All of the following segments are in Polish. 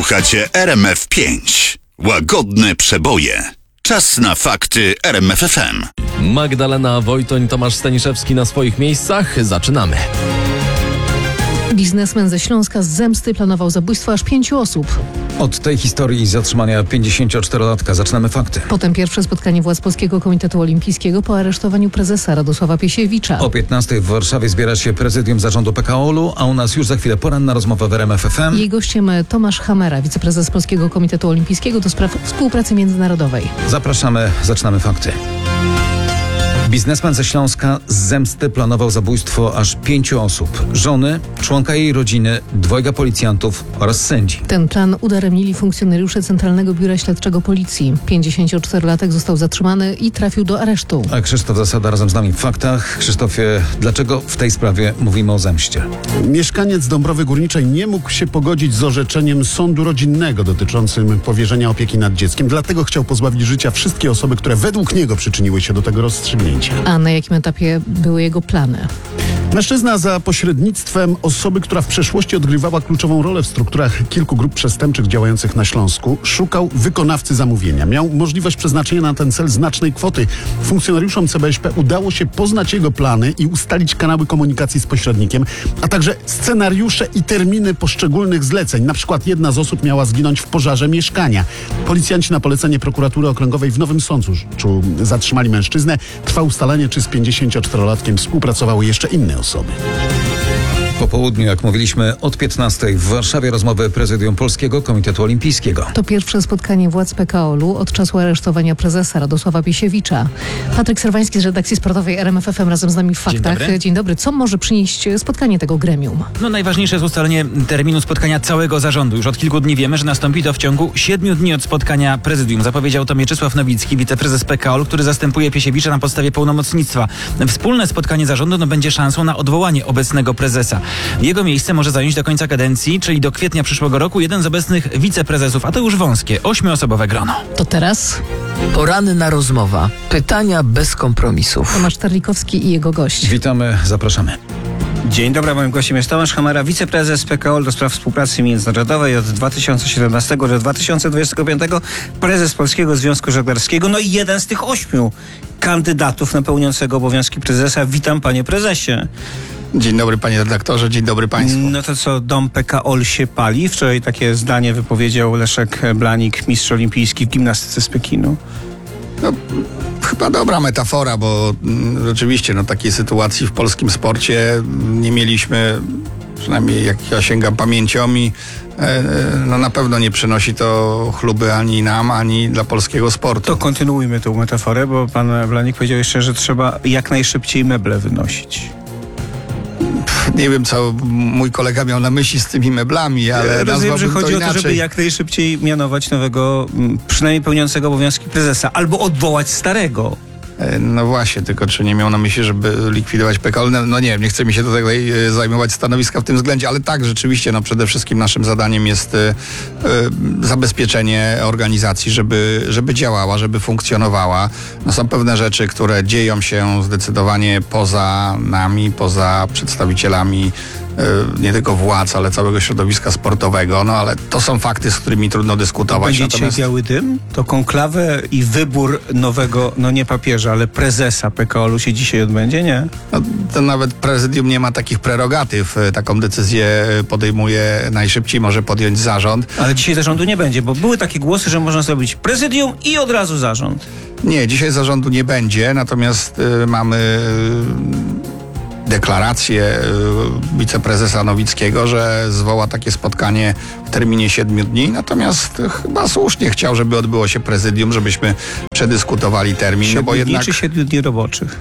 Słuchacie RMF5. Łagodne przeboje. Czas na fakty RMF FM. Magdalena Wojtoń, Tomasz Staniszewski na swoich miejscach. Zaczynamy. Biznesmen ze Śląska z zemsty planował zabójstwo aż 5 osób. Od tej historii i zatrzymania 54-latka zaczynamy fakty. Potem pierwsze spotkanie władz Polskiego Komitetu Olimpijskiego po aresztowaniu prezesa Radosława Piesiewicza. O 15:00 w Warszawie zbiera się prezydium zarządu PKOL-u, a u nas już za chwilę poranna rozmowa w RMF FM. Jej gościem Tomasz Hamera, wiceprezes Polskiego Komitetu Olimpijskiego do spraw współpracy międzynarodowej. Zapraszamy, zaczynamy fakty. Biznesmen ze Śląska z zemsty planował zabójstwo aż 5 osób. Żony, członka jej rodziny, 2 policjantów oraz sędzi. Ten plan udaremnili funkcjonariusze Centralnego Biura Śledczego Policji. 54-latek został zatrzymany i trafił do aresztu. A Krzysztof Zasada razem z nami w faktach. Krzysztofie, dlaczego w tej sprawie mówimy o zemście? Mieszkaniec Dąbrowy Górniczej nie mógł się pogodzić z orzeczeniem sądu rodzinnego dotyczącym powierzenia opieki nad dzieckiem. Dlatego chciał pozbawić życia wszystkie osoby, które według niego przyczyniły się do tego rozstrzygnięcia. A na jakim etapie były jego plany? Mężczyzna za pośrednictwem osoby, która w przeszłości odgrywała kluczową rolę w strukturach kilku grup przestępczych działających na Śląsku, szukał wykonawcy zamówienia. Miał możliwość przeznaczenia na ten cel znacznej kwoty. Funkcjonariuszom CBŚP udało się poznać jego plany i ustalić kanały komunikacji z pośrednikiem, a także scenariusze i terminy poszczególnych zleceń. Na przykład jedna z osób miała zginąć w pożarze mieszkania. Policjanci na polecenie prokuratury okręgowej w Nowym Sączu zatrzymali mężczyznę. Trwa ustalenie, czy z 54-latkiem współpracowały jeszcze inne osoby. Po południu, jak mówiliśmy, od 15:00 w Warszawie rozmowy prezydium Polskiego Komitetu Olimpijskiego. To pierwsze spotkanie władz PKOL-u od czasu aresztowania prezesa Radosława Piesiewicza. Patryk Serwański z redakcji sportowej RMF FM razem z nami w faktach. Dzień dobry. Co może przynieść spotkanie tego gremium? Najważniejsze jest ustalenie terminu spotkania całego zarządu. Już od kilku dni wiemy, że nastąpi to w ciągu 7 dni od spotkania prezydium. Zapowiedział to Mieczysław Nowicki, wiceprezes PKOL, który zastępuje Piesiewicza na podstawie pełnomocnictwa. Wspólne spotkanie zarządu będzie szansą na odwołanie obecnego prezesa. Jego miejsce może zająć do końca kadencji, czyli do kwietnia przyszłego roku, jeden z obecnych wiceprezesów, a to już wąskie, 8-osobowe grono. To teraz poranna rozmowa. Pytania bez kompromisów. Tomasz Terlikowski i jego gość. Witamy, zapraszamy. Dzień dobry, moim gościem jest Tomasz Hamera, wiceprezes PKOL do spraw współpracy międzynarodowej od 2017 do 2025, prezes Polskiego Związku Żeglarskiego, no i jeden z tych 8 kandydatów na pełniącego obowiązki prezesa. Witam, panie prezesie. Dzień dobry, panie redaktorze, dzień dobry państwu. No to co, dom PKOL się pali? Wczoraj takie zdanie wypowiedział Leszek Blanik, mistrz olimpijski w gimnastyce z Pekinu. No, chyba dobra metafora, bo rzeczywiście takiej sytuacji w polskim sporcie nie mieliśmy, przynajmniej jak ja sięgam pamięcią i na pewno nie przynosi to chluby ani nam, ani dla polskiego sportu. To kontynuujmy tę metaforę, bo pan Blanik powiedział jeszcze, że trzeba jak najszybciej meble wynosić. Nie wiem, co mój kolega miał na myśli z tymi meblami, ale rozumiem, że chodzi to o to, żeby jak najszybciej mianować nowego, przynajmniej pełniącego obowiązki prezesa, albo odwołać starego. No właśnie, tylko czy nie miał na myśli, żeby likwidować PKOL? No nie wiem, nie chce mi się tutaj zajmować stanowiska w tym względzie, ale tak, rzeczywiście, przede wszystkim naszym zadaniem jest zabezpieczenie organizacji, żeby działała, żeby funkcjonowała. Są pewne rzeczy, które dzieją się zdecydowanie poza nami, poza przedstawicielami nie tylko władz, ale całego środowiska sportowego, ale to są fakty, z którymi trudno dyskutować. Będzie dzisiaj biały dym? To konklawę i wybór nowego, nie papieża, ale prezesa PKOL-u się dzisiaj odbędzie, nie? To nawet prezydium nie ma takich prerogatyw. Taką decyzję podejmuje najszybciej, może podjąć zarząd. Ale dzisiaj zarządu nie będzie, bo były takie głosy, że można zrobić prezydium i od razu zarząd. Nie, dzisiaj zarządu nie będzie, natomiast mamy deklarację wiceprezesa Nowickiego, że zwoła takie spotkanie w terminie 7 dni, natomiast chyba słusznie chciał, żeby odbyło się prezydium, żebyśmy przedyskutowali termin. 7 bo jednak... dni czy 7 dni roboczych?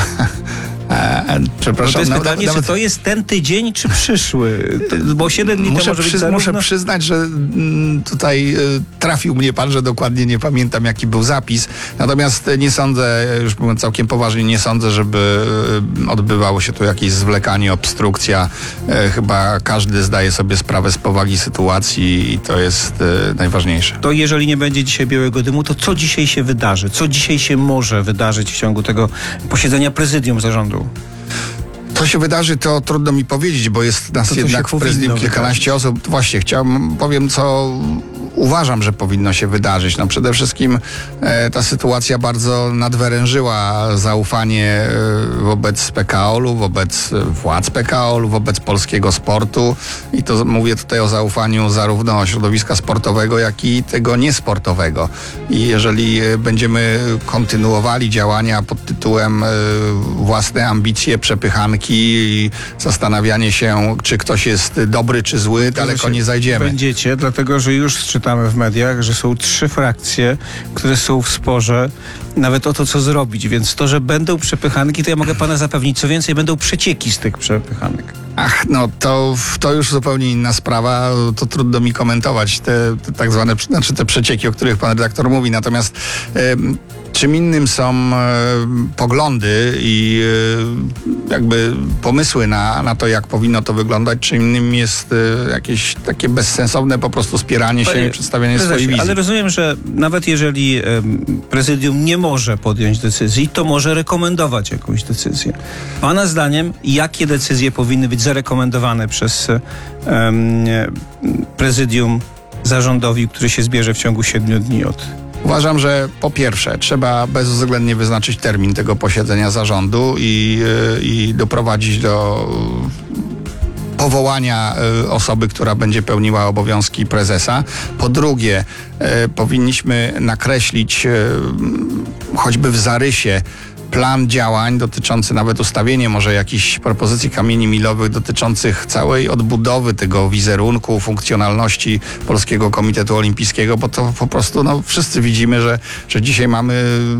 Przepraszam. To jest pytanie, czy to jest ten tydzień, czy przyszły? Bo 7 dni to może być zarówno... Muszę przyznać, że tutaj trafił mnie pan, że dokładnie nie pamiętam, jaki był zapis. Natomiast nie sądzę, już mówiąc całkiem poważnie, nie sądzę, żeby odbywało się tu jakieś zwlekanie, obstrukcja. Chyba każdy zdaje sobie sprawę z powagi sytuacji i to jest najważniejsze. To jeżeli nie będzie dzisiaj białego dymu, to co dzisiaj się wydarzy? Co dzisiaj się może wydarzyć w ciągu tego posiedzenia prezydium zarządu? To się wydarzy, to trudno mi powiedzieć, bo jest nas To jednak się w prezydium powinno kilkanaście osób. Właśnie, powiem, co uważam, że powinno się wydarzyć. No przede wszystkim ta sytuacja bardzo nadwyrężyła zaufanie wobec PKOL-u, wobec władz PKOL-u, wobec polskiego sportu i to mówię tutaj o zaufaniu zarówno środowiska sportowego, jak i tego niesportowego. I jeżeli będziemy kontynuowali działania pod tytułem własne ambicje, przepychanki i zastanawianie się, czy ktoś jest dobry, czy zły, daleko nie zajdziemy. Będziecie, dlatego że już czytamy w mediach, że są 3 frakcje, które są w sporze nawet o to, co zrobić. Więc to, że będą przepychanki, to ja mogę pana zapewnić. Co więcej, będą przecieki z tych przepychanek. Ach, no to już zupełnie inna sprawa, to trudno mi komentować te tak zwane, znaczy te przecieki, o których pan redaktor mówi, natomiast czym innym są poglądy i jakby pomysły na to, jak powinno to wyglądać, czym innym jest jakieś takie bezsensowne po prostu spieranie się i przedstawianie swojej wizji. Ale rozumiem, że nawet jeżeli prezydium nie może podjąć decyzji, to może rekomendować jakąś decyzję. Pana zdaniem, jakie decyzje powinny być zarekomendowane przez prezydium zarządowi, który się zbierze w ciągu 7 dni od... Uważam, że po pierwsze trzeba bezwzględnie wyznaczyć termin tego posiedzenia zarządu i doprowadzić do powołania osoby, która będzie pełniła obowiązki prezesa. Po drugie, powinniśmy nakreślić choćby w zarysie plan działań dotyczący nawet ustawienia może jakichś propozycji kamieni milowych dotyczących całej odbudowy tego wizerunku, funkcjonalności Polskiego Komitetu Olimpijskiego, bo to po prostu wszyscy widzimy, że dzisiaj mamy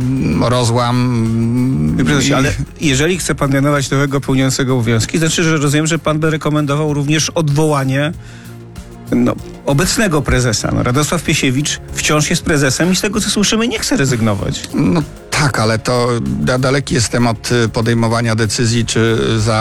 rozłam. Ale jeżeli chce pan mianować nowego pełniącego obowiązki, znaczy, że rozumiem, że pan by rekomendował również odwołanie obecnego prezesa. Radosław Piesiewicz wciąż jest prezesem i z tego, co słyszymy, nie chce rezygnować. No tak, ale to daleki jestem od podejmowania decyzji, czy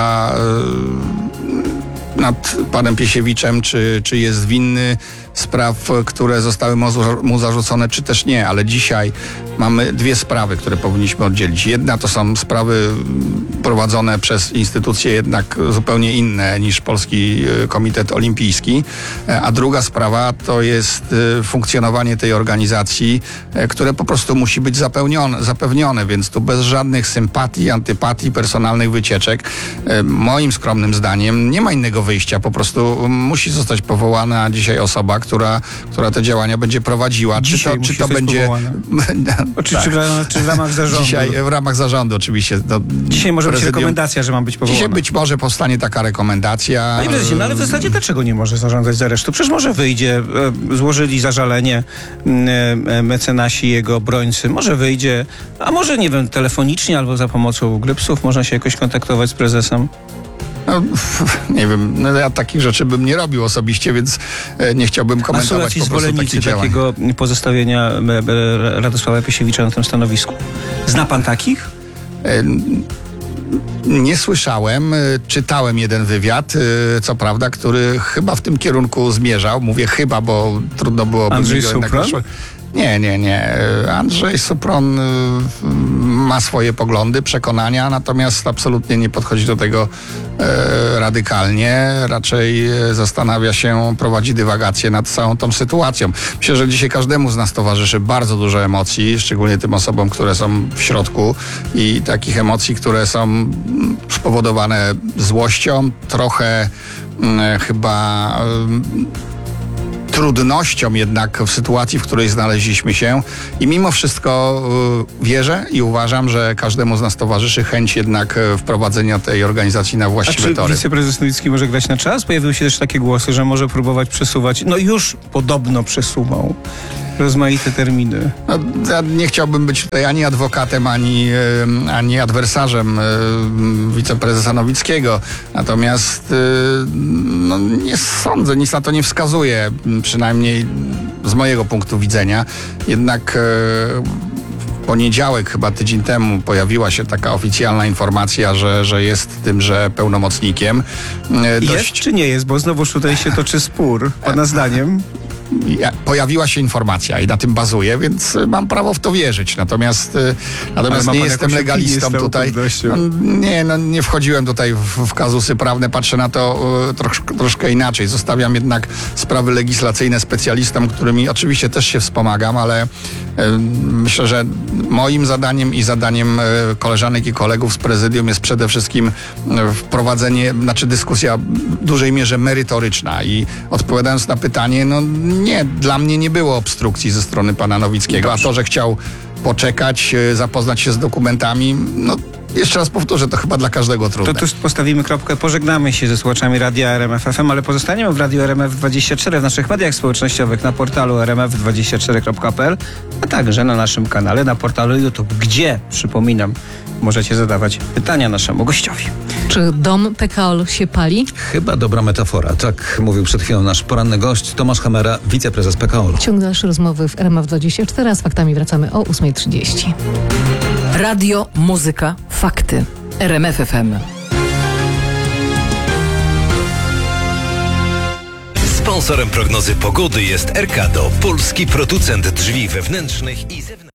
nad panem Piesiewiczem, czy jest winny spraw, które zostały mu zarzucone, czy też nie. Ale dzisiaj mamy 2 sprawy, które powinniśmy oddzielić. Jedna to są sprawy prowadzone przez instytucje jednak zupełnie inne niż Polski Komitet Olimpijski, a druga sprawa to jest funkcjonowanie tej organizacji, które po prostu musi być zapewnione, więc tu bez żadnych sympatii, antypatii, personalnych wycieczek. Moim skromnym zdaniem nie ma innego wyjścia, po prostu musi zostać powołana dzisiaj osoba, która te działania będzie prowadziła. Czy to będzie... Czy w ramach zarządu? Dzisiaj w ramach zarządu oczywiście. Dzisiaj może być rekomendacja, że ma być powołana. Dzisiaj być może powstanie taka rekomendacja. Panie prezydencie, ale w zasadzie dlaczego nie może zarządzać z aresztu? Przecież może wyjdzie, złożyli zażalenie mecenasi, jego obrońcy, może wyjdzie, a może nie wiem, telefonicznie albo za pomocą grypsów można się jakoś kontaktować z prezesem? Nie wiem, ja takich rzeczy bym nie robił osobiście, więc nie chciałbym komentować po prostu takich działań. Takiego pozostawienia Radosława Piesiewicza na tym stanowisku. Zna pan takich? Nie słyszałem, czytałem jeden wywiad, co prawda, który chyba w tym kierunku zmierzał. Mówię chyba, bo trudno byłoby... Andrzej Supron? Nie. Andrzej Supron ma swoje poglądy, przekonania, natomiast absolutnie nie podchodzi do tego radykalnie. Raczej zastanawia się, prowadzi dywagacje nad całą tą sytuacją. Myślę, że dzisiaj każdemu z nas towarzyszy bardzo dużo emocji, szczególnie tym osobom, które są w środku i takich emocji, które są spowodowane złością, trochę chyba... trudnością jednak w sytuacji, w której znaleźliśmy się i mimo wszystko wierzę i uważam, że każdemu z nas towarzyszy chęć jednak wprowadzenia tej organizacji na właściwe tory. A czy wiceprezes Nowicki może grać na czas? Pojawiły się też takie głosy, że może próbować przesuwać, już podobno przesuwał rozmaite terminy. Ja nie chciałbym być tutaj ani adwokatem, ani adwersarzem wiceprezesa Nowickiego. Natomiast nie sądzę, nic na to nie wskazuje, przynajmniej z mojego punktu widzenia. Jednak w poniedziałek, chyba tydzień temu, pojawiła się taka oficjalna informacja, że jest tymże pełnomocnikiem. Jest czy nie jest? Bo znowuż tutaj się toczy spór. Pana zdaniem? pojawiła się informacja i na tym bazuję, więc mam prawo w to wierzyć. Natomiast nie jestem legalistą tutaj. Nie wchodziłem tutaj w kazusy prawne, patrzę na to troszkę inaczej. Zostawiam jednak sprawy legislacyjne specjalistom, którymi oczywiście też się wspomagam, ale myślę, że moim zadaniem i zadaniem koleżanek i kolegów z prezydium jest przede wszystkim dyskusja w dużej mierze merytoryczna i odpowiadając na pytanie, dla mnie nie było obstrukcji ze strony pana Nowickiego, a to, że chciał poczekać, zapoznać się z dokumentami, jeszcze raz powtórzę, to chyba dla każdego trudne. To tu postawimy kropkę, pożegnamy się ze słuchaczami Radia RMF FM, ale pozostaniemy w Radiu RMF24 w naszych mediach społecznościowych, na portalu rmf24.pl, a także na naszym kanale, na portalu YouTube, gdzie, przypominam, możecie zadawać pytania naszemu gościowi. Czy dom PKOL się pali? Chyba dobra metafora. Tak mówił przed chwilą nasz poranny gość Tomasz Hamera, wiceprezes PKOL-u. Ciąg dalszy rozmowy w RMF24, a z faktami wracamy o 8:30. Radio, muzyka, fakty. RMF FM. Sponsorem prognozy pogody jest Erkado, polski producent drzwi wewnętrznych i zewnętrznych.